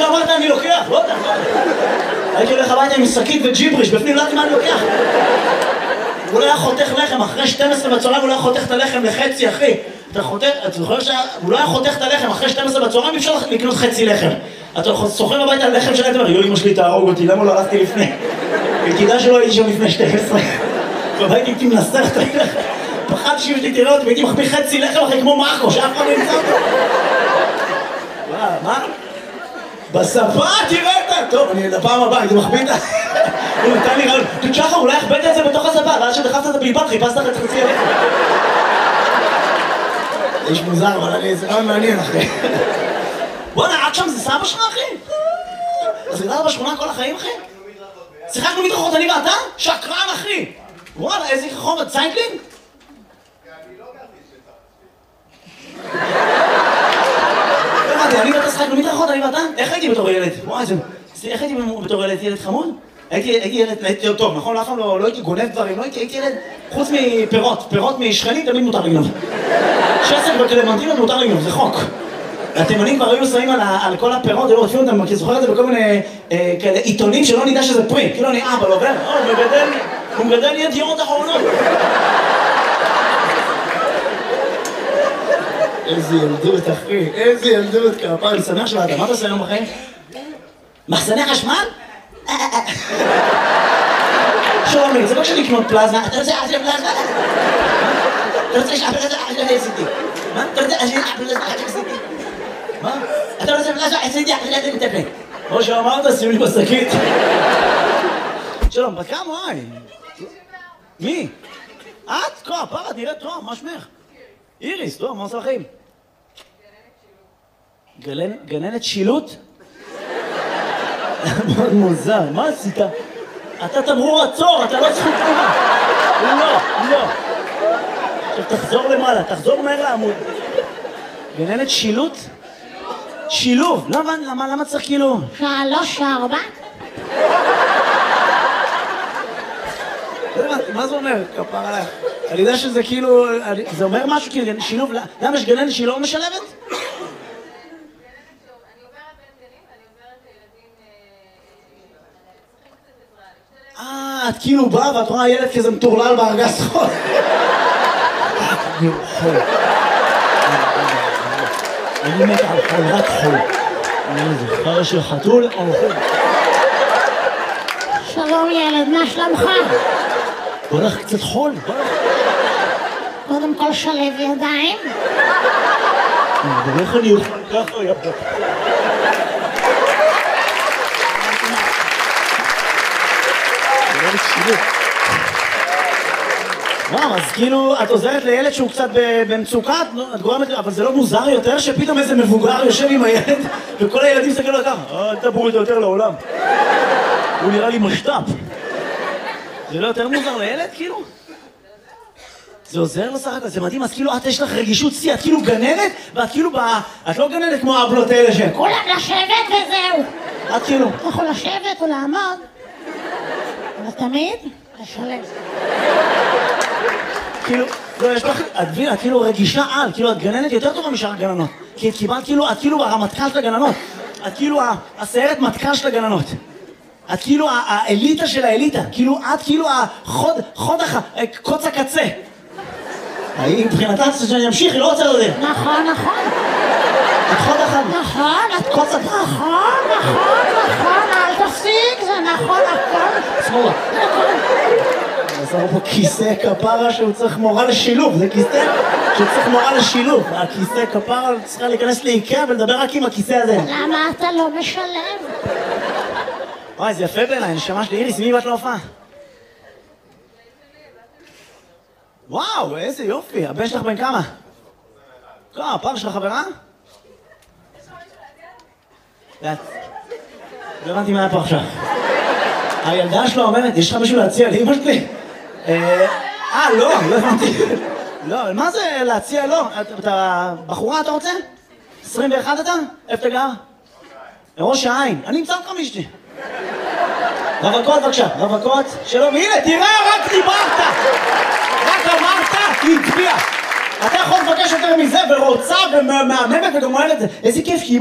שאמרת אני לוקח, לא יודע. הייתי הולך הביתה עם שקית וג'יבריש, בפנים לא יודעת מה אני לוקח. הוא לא היה חותך לחם, אחרי 12 בצהריים הוא לא היה חותך את הלחם לחצי, אחי. אתה זוכר שהוא לא היה חותך את הלחם, אחרי 12 בצהריים אי אפשר לקנות חצי לחם. אתה סוחר הביתה על לחם שלהם, יו, אמא שלי תהרוג אותי, למה לא הלכתי לפני? תדע שלא הייתי שם לפני 12. והייתי הייתי מנסח את הלחם. פחדתי שאם תראה אותי והייתי מחביא חצי לחם אחרי כמו מרקו, שאף אחד לא ימצא אותו. מה? בספה תראה אותה! טוב, אני לפעם הבאה, הייתי מחביא את ה... הוא נתן לי רעיון, שחר, אולי הכבדת את זה בתוך הספה, ואז שדחפת את הבלבד, חיפשת לך את חצי הלחם. זה איש מוזר, אבל זה רעיון מעניין, אחי. בוא'נה, עד שם זה סבא שלך, אחי? אז גדלת בשכונה כל החיים, אחי? שיחקנו מדרכות, אני ואתה? שקרן, אחי! וואלה, איזה חומר, ציינקלינג? אני לא גרתי שטח. אני ואתה שיחקנו מדרכות, אני ואתה? איך הייתי בתור ילד? וואי, איך הייתי בתור ילד? ילד חמוד? הייתי ילד טוב, נכון? אף פעם לא הייתי גונב דברים, לא הייתי ילד... חוץ מפירות, פירות משכנים תמיד מותר לגנוב. שסק וקלמנטינות מותר לגנוב, זה חוק. התימנים כבר היו שמים על כל הפירות, ולא רודפים אותם, כי זוכר את זה בכל מיני כאלה עיתונים שלא נדע שזה פרי. כאילו אני אבל עובר, הוא מגדל ידיעות אחרונות. איזה ילדות, אחי, איזה ילדות, כפר, אני שמח שבאת, מה אתה עושה היום בחיים? מחסני חשמל? שלומי, זה לא שאני לקנות פלזמה, אתה רוצה פלזמה? אתה רוצה שהפלזמה עשיתי? מה? אתה רוצה שהפלזמה עשיתי? מה? אתה רוצה פלזמה עשיתי? הפלזמה מטפלת. כמו שאמרת, שים לי בשקית. שלום, בת כמה? וואי. מי? את? כה, פרה, נראית טוב, מה שמך? איריס, טוב, מה עושה לכם? גננת שילוט? מאוד מוזר, מה עשית? אתה תמרור עצור, אתה לא זכות תנועה. לא. עכשיו תחזור למעלה, תחזור מהר לעמוד. גננת שילוט? שילוב, למה צריך כאילו? 3, 4. מה זה אומר? כפר עליך. אני יודע שזה כאילו, זה אומר משהו כאילו, שילוב, למה יש גננת שהיא לא משלבת? אני עוברת בין גנים, אני עוברת לילדים צריכים קצת עזרה. את כאילו באה ואת רואה ילד כזה מטורלל בארגז חול. אני מת על חול, רק חול. אני זוכר של חתול או חול. שלום ילד, מה שלומך? בוא נלך קצת חול, בוא נלך. קודם כל שלב ידיים. ואיך אני אוכל ככה, יפה. וואו, אז כאילו, את עוזרת לילד שהוא קצת במצוקה, את גורמת, אבל זה לא מוזר יותר שפתאום איזה מבוגר יושב עם הילד וכל הילדים מסתכלים לו ככה, אל תבואו איתו יותר לעולם. הוא נראה לי משת"פ. זה לא יותר מוזר לילד, כאילו? זה עוזר לו סך הכל, זה מדהים, אז כאילו את יש לך רגישות שיא, את כאילו גננת, ואת כאילו את לא גננת כמו הבלות האלה שהם. כולם לשבת וזהו. את כאילו. אתה יכול לשבת או לעמוד, אבל תמיד לשלב. כאילו, לא, יש לך, את מבינה, את כאילו רגישה על, כאילו את גננת יותר טובה משאר הגננות. כי את קיבלת כאילו, את כאילו הרמטכ"ל של הגננות. את כאילו הסיירת מטכ"ל של הגננות. את כאילו האליטה של האליטה. כאילו, את כאילו קוץ הקצה. היא מבחינתה שאני אמשיך, היא לא רוצה לדעת. נכון. את חוד אחד. נכון, את קוץ הקצה. נכון, אל תפסיק, זה נכון, הכל. שמאלה. עזר פה כיסא כפרה שהוא צריך מורה לשילוב, זה כיסא שצריך מורה לשילוב. הכיסא כפרה צריכה להיכנס לאיקאה ולדבר רק עם הכיסא הזה. למה אתה לא משלם? וואי, זה יפה בעיניי, נשמה שלי. איריס, מי באת להופעה? וואו, איזה יופי. הבן שלך בן כמה? הפעם שלך חברה? לא הבנתי מה היה פה עכשיו. הילדה שלו אומרת, יש לך משהו להציע לאמא שלי? לא הבנתי. לא, מה זה להציע? לא. אתה בחורה, אתה רוצה? 21 אתה? איפה אתה גר? ראש העין. אני אמצא אותך מאשתי. רווקות בבקשה, רווקות. שלום, הנה, תראה, רק דיברת! רק אמרת, היא הצביעה. אתה יכול לבקש יותר מזה ורוצה ומהממת וגם אוהבת את זה. איזה כיף,